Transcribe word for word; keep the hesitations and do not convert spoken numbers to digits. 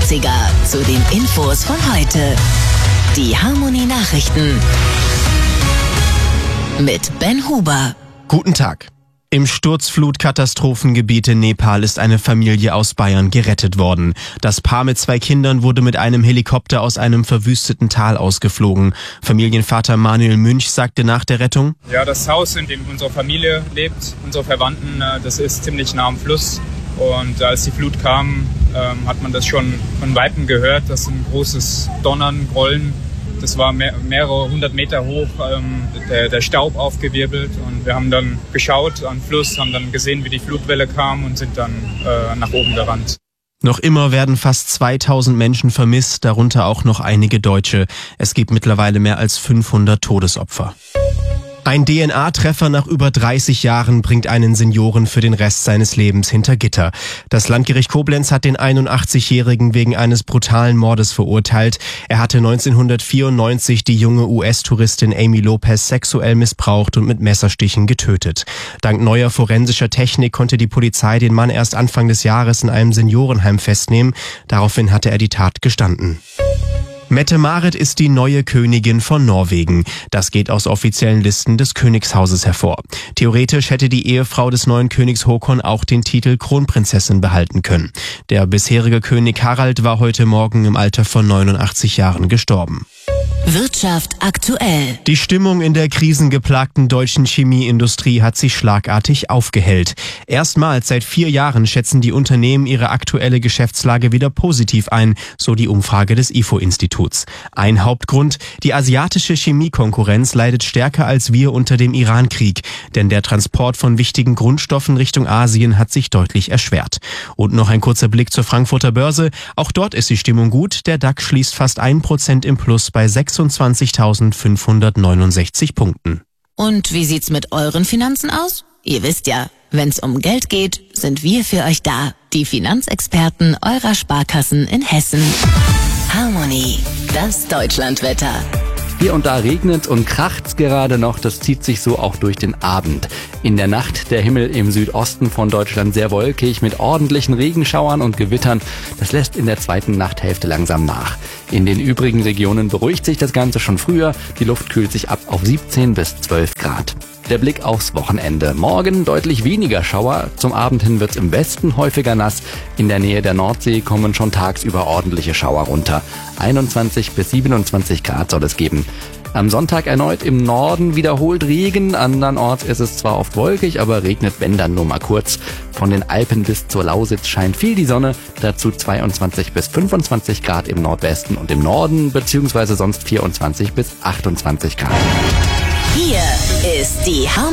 neunzehnhundertsiebziger zu den Infos von heute. Die Harmony Nachrichten mit Ben Huber. Guten Tag. Im Sturzflutkatastrophengebiet in Nepal ist eine Familie aus Bayern gerettet worden. Das Paar mit zwei Kindern wurde mit einem Helikopter aus einem verwüsteten Tal ausgeflogen. Familienvater Manuel Münch sagte nach der Rettung: Ja, das Haus, in dem unsere Familie lebt, unsere Verwandten, das ist ziemlich nah am Fluss. Und als die Flut kam, hat man das schon von Weitem gehört. Das ist ein großes Donnern, Grollen. Das war mehr, mehrere hundert Meter hoch, ähm, der, der Staub aufgewirbelt, und wir haben dann geschaut an den Fluss, haben dann gesehen, wie die Flutwelle kam und sind dann äh, nach oben gerannt. Noch immer werden fast zweitausend Menschen vermisst, darunter auch noch einige Deutsche. Es gibt mittlerweile mehr als fünfhundert Todesopfer. Ein D N A-Treffer nach über dreißig Jahren bringt einen Senioren für den Rest seines Lebens hinter Gitter. Das Landgericht Koblenz hat den einundachtzigjährigen wegen eines brutalen Mordes verurteilt. Er hatte neunzehnhundertvierundneunzig die junge U S-Touristin Amy Lopez sexuell missbraucht und mit Messerstichen getötet. Dank neuer forensischer Technik konnte die Polizei den Mann erst Anfang des Jahres in einem Seniorenheim festnehmen. Daraufhin hatte er die Tat gestanden. Mette-Marit ist die neue Königin von Norwegen. Das geht aus offiziellen Listen des Königshauses hervor. Theoretisch hätte die Ehefrau des neuen Königs Håkon auch den Titel Kronprinzessin behalten können. Der bisherige König Harald war heute Morgen im Alter von neunundachtzig Jahren gestorben. Wirtschaft aktuell. Die Stimmung in der krisengeplagten deutschen Chemieindustrie hat sich schlagartig aufgehellt. Erstmals seit vier Jahren schätzen die Unternehmen ihre aktuelle Geschäftslage wieder positiv ein, so die Umfrage des I F O-Instituts. Ein Hauptgrund: die asiatische Chemiekonkurrenz leidet stärker als wir unter dem Iran-Krieg, denn der Transport von wichtigen Grundstoffen Richtung Asien hat sich deutlich erschwert. Und noch ein kurzer Blick zur Frankfurter Börse. Auch dort ist die Stimmung gut. Der DAX schließt fast ein Prozent im Plus bei sechsundzwanzigtausendfünfhundertneunundsechzig Punkten. Und wie sieht's mit euren Finanzen aus? Ihr wisst ja, wenn's um Geld geht, sind wir für euch da. Die Finanzexperten eurer Sparkassen in Hessen. Harmony, das Deutschlandwetter. Hier und da regnet und kracht's gerade noch, das zieht sich so auch durch den Abend. In der Nacht der Himmel im Südosten von Deutschland sehr wolkig mit ordentlichen Regenschauern und Gewittern. Das lässt in der zweiten Nachthälfte langsam nach. In den übrigen Regionen beruhigt sich das Ganze schon früher. Die Luft kühlt sich ab auf siebzehn bis zwölf Grad. Der Blick aufs Wochenende. Morgen deutlich weniger Schauer. Zum Abend hin wird's im Westen häufiger nass. In der Nähe der Nordsee kommen schon tagsüber ordentliche Schauer runter. einundzwanzig bis siebenundzwanzig Grad soll es geben. Am Sonntag erneut im Norden wiederholt Regen. Andernorts ist es zwar oft wolkig, aber regnet, wenn dann nur mal kurz. Von den Alpen bis zur Lausitz scheint viel die Sonne. Dazu zweiundzwanzig bis fünfundzwanzig Grad im Nordwesten und im Norden, beziehungsweise sonst vierundzwanzig bis achtundzwanzig Grad. Hier ist die Harmony.